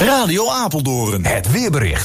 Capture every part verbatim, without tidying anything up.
Radio Apeldoorn. Het weerbericht.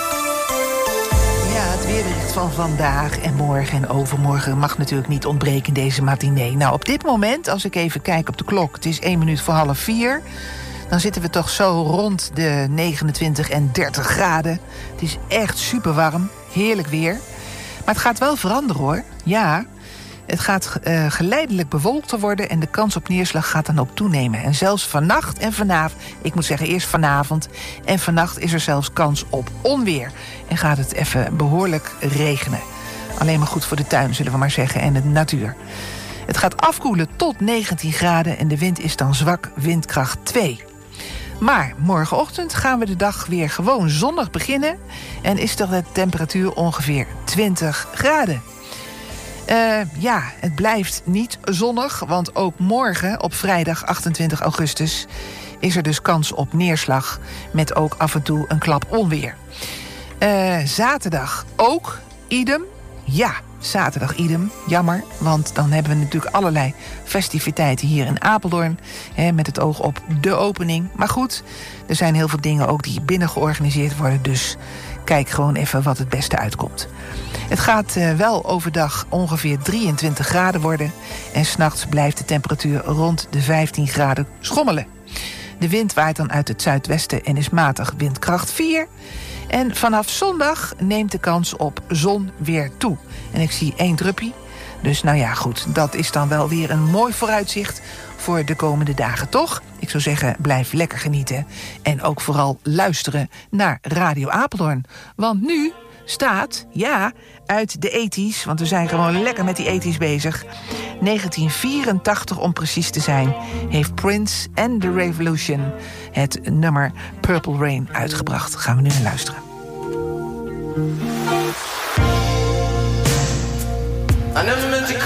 Ja, het weerbericht van vandaag en morgen en overmorgen mag natuurlijk niet ontbreken in deze matinee. Nou, op dit moment, als ik even kijk op de klok, het is één minuut voor half vier, dan zitten we toch zo rond de negenentwintig en dertig graden. Het is echt super warm, heerlijk weer. Maar het gaat wel veranderen hoor, ja. Het gaat uh, geleidelijk bewolkter worden en de kans op neerslag gaat dan ook toenemen. En zelfs vannacht en vanavond, ik moet zeggen eerst vanavond en vannacht is er zelfs kans op onweer. En gaat het even behoorlijk regenen. Alleen maar goed voor de tuin, zullen we maar zeggen, en de natuur. Het gaat afkoelen tot negentien graden en de wind is dan zwak, windkracht twee. Maar morgenochtend gaan we de dag weer gewoon zonnig beginnen en is toch de temperatuur ongeveer twintig graden. Uh, ja, het blijft niet zonnig, want ook morgen op vrijdag achtentwintig augustus... is er dus kans op neerslag met ook af en toe een klap onweer. Uh, zaterdag ook idem. Ja, zaterdag idem. Jammer, want dan hebben we natuurlijk allerlei festiviteiten hier in Apeldoorn. Hè, met het oog op de opening. Maar goed, er zijn heel veel dingen ook die binnen georganiseerd worden. Dus kijk gewoon even wat het beste uitkomt. Het gaat uh, wel overdag ongeveer drieëntwintig graden worden. En 's nachts blijft de temperatuur rond de vijftien graden schommelen. De wind waait dan uit het zuidwesten en is matig windkracht vier. En vanaf zondag neemt de kans op zon weer toe. En ik zie één druppie. Dus nou ja, goed, dat is dan wel weer een mooi vooruitzicht voor de komende dagen, toch? Ik zou zeggen, blijf lekker genieten. En ook vooral luisteren naar Radio Apeldoorn. Want nu staat, ja, uit de ethisch, want we zijn gewoon lekker met die ethisch bezig. negentien vierentachtig om precies te zijn, heeft Prince and the Revolution het nummer Purple Rain uitgebracht. Gaan we nu naar luisteren. I never meant to